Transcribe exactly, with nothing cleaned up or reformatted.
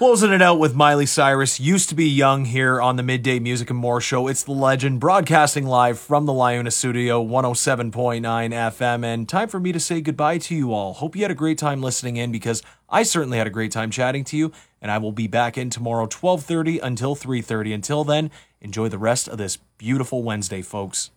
Closing it out with Miley Cyrus, Used to Be Young here on the Midday Music and More Show. It's the legend, broadcasting live from the Liuna Studio, one oh seven point nine F M, and time for me to say goodbye to you all. Hope you had a great time listening in, because I certainly had a great time chatting to you, and I will be back in tomorrow, twelve thirty until three thirty. Until then, enjoy the rest of this beautiful Wednesday, folks.